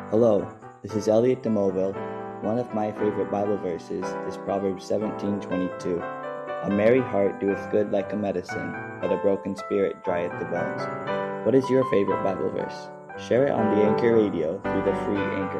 Hello, this is Elliot de Mobile. One of my favorite Bible verses is Proverbs 17:22. A merry heart doeth good like a medicine, but a broken spirit drieth the bones. What is your favorite Bible verse? Share it on the Anchor Radio through the free Anchor